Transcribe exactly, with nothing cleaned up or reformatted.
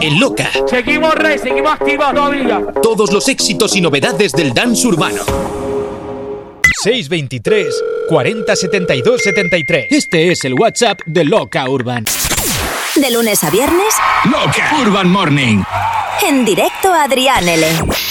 en Loca. Seguimos, Rey, seguimos activos todavía. Todos los éxitos y novedades del dance urbano. seis veintitrés, cuarenta, setenta y dos, setenta y tres. Este es el WhatsApp de Loca Urban. De lunes a viernes, Loca Urban Morning. En directo a Adrián L.